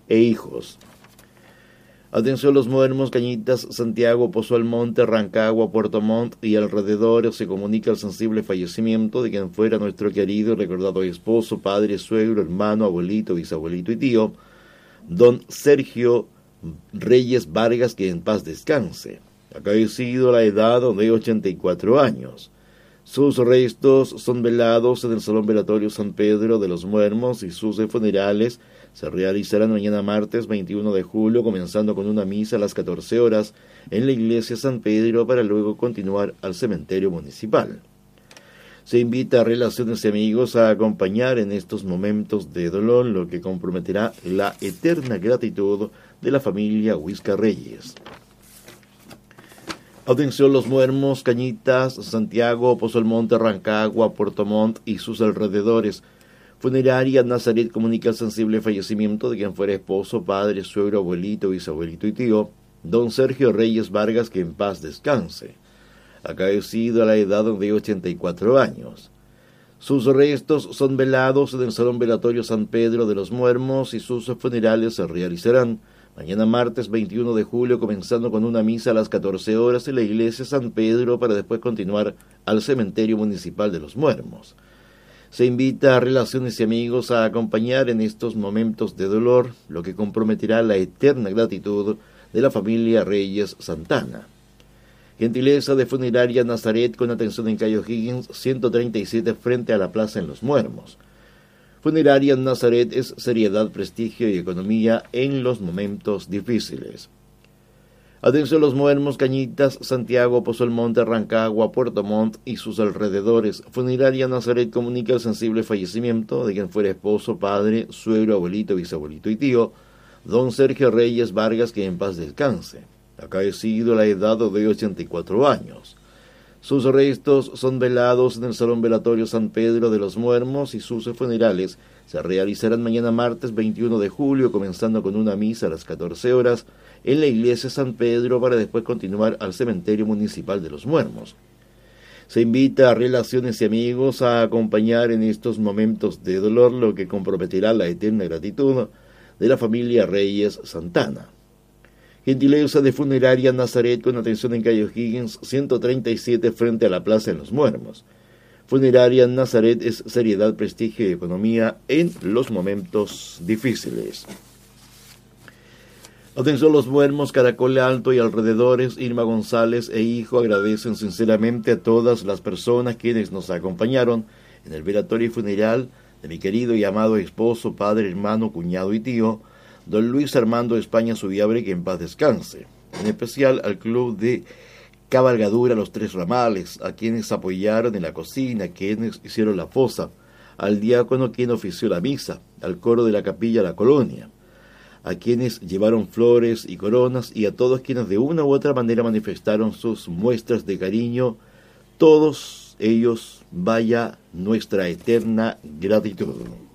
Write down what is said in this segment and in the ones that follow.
e hijos. Atención los Muermos, Cañitas, Santiago, Pozo Almonte, Rancagua, Puerto Montt y alrededores. Se comunica el sensible fallecimiento de quien fuera nuestro querido y recordado esposo, padre, suegro, hermano, abuelito, bisabuelito y tío, don Sergio Reyes Vargas, que en paz descanse. Acaecido a la edad de 84 años. Sus restos son velados en el Salón Velatorio San Pedro de los Muermos y sus funerales se realizarán mañana martes 21 de julio, comenzando con una misa a las 14 horas en la iglesia San Pedro para luego continuar al cementerio municipal. Se invita a relaciones y amigos a acompañar en estos momentos de dolor, lo que comprometerá la eterna gratitud de la familia Huisca Reyes. Atención los Muermos, Cañitas, Santiago, Pozo Almonte, Rancagua, Puerto Montt y sus alrededores. Funeraria Nazaret comunica el sensible fallecimiento de quien fuera esposo, padre, suegro, abuelito, bisabuelito y tío, don Sergio Reyes Vargas, que en paz descanse. Acaecido a la edad de 84 años. Sus restos son velados en el Salón Velatorio San Pedro de los Muermos y sus funerales se realizarán mañana martes 21 de julio, comenzando con una misa a las 14 horas en la iglesia San Pedro para después continuar al cementerio municipal de los Muermos. Se invita a relaciones y amigos a acompañar en estos momentos de dolor, lo que comprometerá la eterna gratitud de la familia Reyes Santana. Gentileza de Funeraria Nazaret con atención en calle O'Higgins 137 frente a la plaza en Los Muermos. Funeraria Nazaret es seriedad, prestigio y economía en los momentos difíciles. Atención los Muermos, Cañitas, Santiago, Pozo Almonte, Rancagua, Puerto Montt y sus alrededores. Funeraria Nazaret comunica el sensible fallecimiento de quien fuera esposo, padre, suegro, abuelito, bisabuelito y tío, don Sergio Reyes Vargas, que en paz descanse. Acaecido a la edad de 84 años. Sus restos son velados en el Salón Velatorio San Pedro de los Muermos y sus funerales se realizarán mañana martes 21 de julio, comenzando con una misa a las 14 horas en la iglesia San Pedro para después continuar al cementerio municipal de los Muermos. Se invita a relaciones y amigos a acompañar en estos momentos de dolor, lo que comprometerá la eterna gratitud de la familia Reyes Santana. Gentileza de Funeraria Nazaret con atención en calle O'Higgins 137 frente a la plaza en Los Muermos. Funeraria Nazaret es seriedad, prestigio y economía en los momentos difíciles. Atención los Muermos, Caracol Alto y alrededores. Irma González e hijo agradecen sinceramente a todas las personas quienes nos acompañaron en el velatorio y funeral de mi querido y amado esposo, padre, hermano, cuñado y tío, don Luis Armando España Subiabre, que en paz descanse. En especial al club de cabalgadura Los Tres Ramales, a quienes apoyaron en la cocina, quienes hicieron la fosa, al diácono quien ofició la misa, al coro de la capilla La Colonia, a quienes llevaron flores y coronas y a todos quienes de una u otra manera manifestaron sus muestras de cariño. Todos ellos, vaya nuestra eterna gratitud.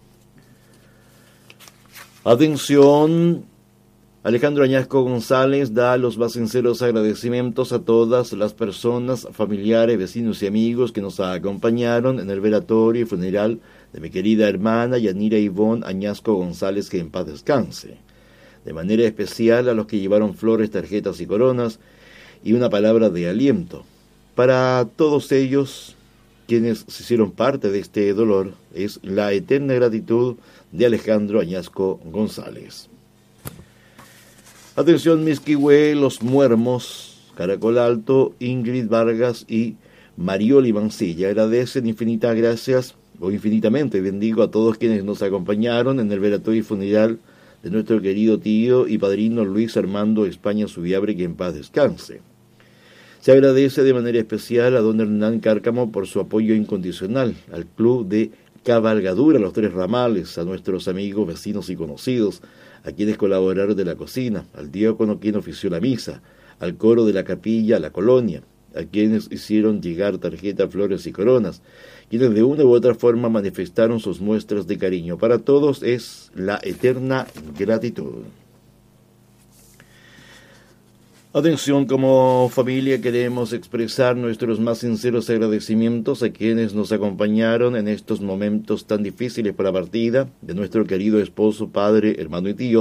Atención, Alejandro Añasco González da los más sinceros agradecimientos a todas las personas, familiares, vecinos y amigos que nos acompañaron en el velatorio y funeral de mi querida hermana Yanira Ivonne Añasco González, que en paz descanse. De manera especial a los que llevaron flores, tarjetas y coronas y una palabra de aliento. Para todos ellos, quienes se hicieron parte de este dolor, es la eterna gratitud de Alejandro Añasco González. Atención Misquihue, Los Muermos, Caracol Alto, Ingrid Vargas y Marioli Mancilla agradecen infinitas gracias o infinitamente bendigo a todos quienes nos acompañaron en el velatorio y funeral de nuestro querido tío y padrino Luis Armando España Subiabre, que en paz descanse. Se agradece de manera especial a don Hernán Cárcamo por su apoyo incondicional, al club de cabalgadura Los Tres Ramales, a nuestros amigos, vecinos y conocidos, a quienes colaboraron de la cocina, al diácono quien ofició la misa, al coro de la capilla La Colonia, a quienes hicieron llegar tarjetas, flores y coronas, quienes de una u otra forma manifestaron sus muestras de cariño. Para todos es la eterna gratitud. Atención, como familia queremos expresar nuestros más sinceros agradecimientos a quienes nos acompañaron en estos momentos tan difíciles para la partida de nuestro querido esposo, padre, hermano y tío,